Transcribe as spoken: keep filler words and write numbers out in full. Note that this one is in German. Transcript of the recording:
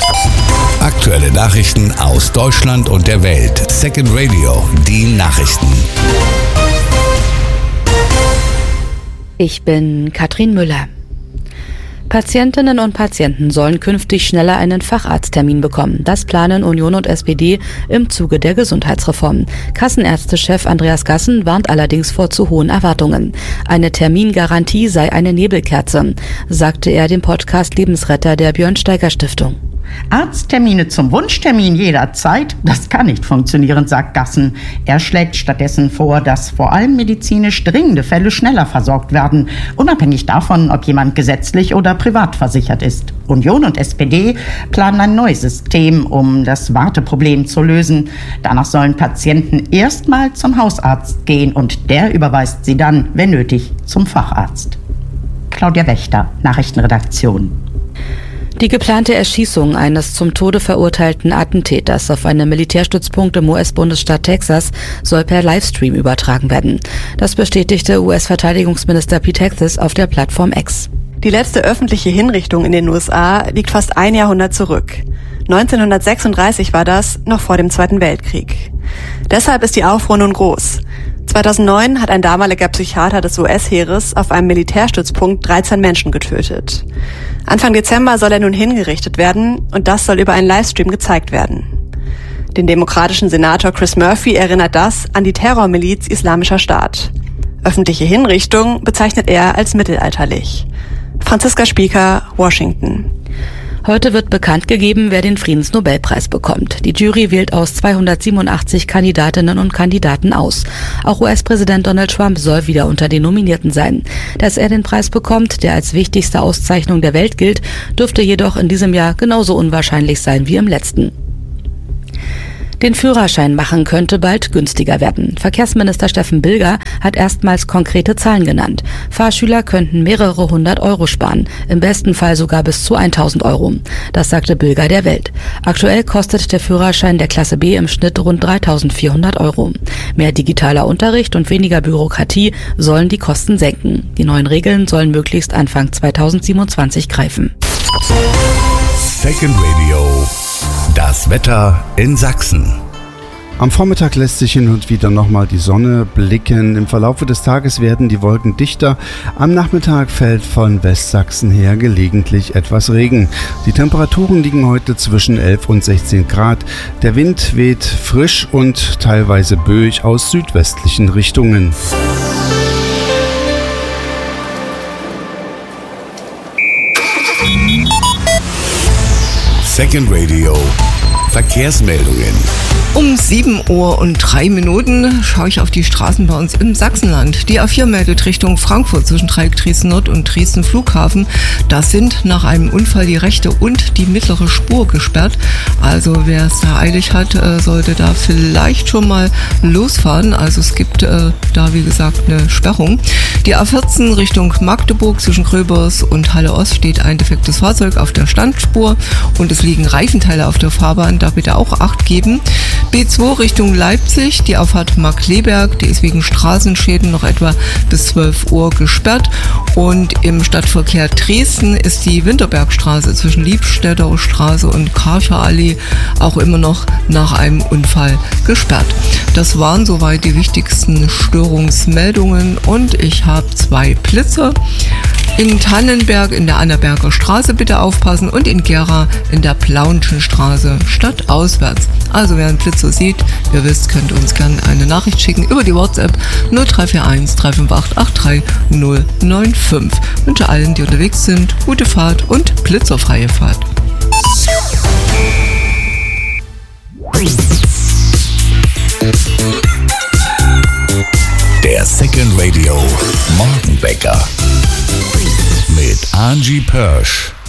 Aktuelle Nachrichten aus Deutschland und der Welt. Second Radio, die Nachrichten. Ich bin Katrin Müller. Patientinnen und Patienten sollen künftig schneller einen Facharzttermin bekommen. Das planen Union und S P D im Zuge der Gesundheitsreform. Kassenärztechef Andreas Gassen warnt allerdings vor zu hohen Erwartungen. Eine Termingarantie sei eine Nebelkerze, sagte er dem Podcast Lebensretter der Björn-Steiger-Stiftung. Arzttermine zum Wunschtermin jederzeit, das kann nicht funktionieren, sagt Gassen. Er schlägt stattdessen vor, dass vor allem medizinisch dringende Fälle schneller versorgt werden, unabhängig davon, ob jemand gesetzlich oder privat versichert ist. Union und S P D planen ein neues System, um das Warteproblem zu lösen. Danach sollen Patienten erstmal zum Hausarzt gehen und der überweist sie dann, wenn nötig, zum Facharzt. Claudia Wächter, Nachrichtenredaktion. Die geplante Erschießung eines zum Tode verurteilten Attentäters auf einem Militärstützpunkt im U S-Bundesstaat Texas soll per Livestream übertragen werden. Das bestätigte U S-Verteidigungsminister Pete Hegseth auf der Plattform X. Die letzte öffentliche Hinrichtung in den U S A liegt fast ein Jahrhundert zurück. neunzehnhundertsechsunddreißig war das, noch vor dem Zweiten Weltkrieg. Deshalb ist die Aufruhr nun groß. zweitausendneun hat ein damaliger Psychiater des U S-Heeres auf einem Militärstützpunkt dreizehn Menschen getötet. Anfang Dezember soll er nun hingerichtet werden und das soll über einen Livestream gezeigt werden. Den demokratischen Senator Chris Murphy erinnert das an die Terrormiliz Islamischer Staat. Öffentliche Hinrichtung bezeichnet er als mittelalterlich. Franziska Spieker, Washington. Heute wird bekannt gegeben, wer den Friedensnobelpreis bekommt. Die Jury wählt aus zweihundertsiebenundachtzig Kandidatinnen und Kandidaten aus. Auch U S-Präsident Donald Trump soll wieder unter den Nominierten sein. Dass er den Preis bekommt, der als wichtigste Auszeichnung der Welt gilt, dürfte jedoch in diesem Jahr genauso unwahrscheinlich sein wie im letzten. Den Führerschein machen könnte bald günstiger werden. Verkehrsminister Steffen Bilger hat erstmals konkrete Zahlen genannt. Fahrschüler könnten mehrere hundert Euro sparen, im besten Fall sogar bis zu tausend Euro. Das sagte Bilger der Welt. Aktuell kostet der Führerschein der Klasse B im Schnitt rund dreitausendvierhundert Euro. Mehr digitaler Unterricht und weniger Bürokratie sollen die Kosten senken. Die neuen Regeln sollen möglichst Anfang zweitausendsiebenundzwanzig greifen. Second Radio. Das Wetter in Sachsen. Am Vormittag lässt sich hin und wieder nochmal die Sonne blicken. Im Verlauf des Tages werden die Wolken dichter. Am Nachmittag fällt von Westsachsen her gelegentlich etwas Regen. Die Temperaturen liegen heute zwischen elf und sechzehn Grad. Der Wind weht frisch und teilweise böig aus südwestlichen Richtungen. Second Radio. Verkehrsmeldungen. Um sieben Uhr und drei Minuten schaue ich auf die Straßen bei uns im Sachsenland. Die A vier meldet Richtung Frankfurt zwischen Dreieck Dresden Nord und Dresden Flughafen. Da sind nach einem Unfall die rechte und die mittlere Spur gesperrt. Also wer es da eilig hat, sollte da vielleicht schon mal losfahren. Also es gibt äh, da wie gesagt eine Sperrung. Die A vierzehn Richtung Magdeburg zwischen Gröbers und Halle Ost steht ein defektes Fahrzeug auf der Standspur und es liegen Reifenteile auf der Fahrbahn. Da bitte auch Acht geben. B zwei Richtung Leipzig, die Auffahrt Markkleeberg, die ist wegen Straßenschäden noch etwa bis zwölf Uhr gesperrt. Und im Stadtverkehr Dresden ist die Winterbergstraße zwischen Liebstädter Straße und Karcher Allee auch immer noch nach einem Unfall gesperrt. Das waren soweit die wichtigsten Störungsmeldungen und ich habe zwei Blitzer. In Tannenberg in der Annaberger Straße bitte aufpassen und in Gera in der Plaunschen Straße stadtauswärts. Also wer einen Blitzer sieht, ihr wisst, könnt uns gerne eine Nachricht schicken über die WhatsApp null drei vier eins drei fünf acht acht drei null neun fünf. Ich wünsche allen, die unterwegs sind, gute Fahrt und blitzerfreie Fahrt. Der Second Radio Morgenwecker mit Angie Pörsch.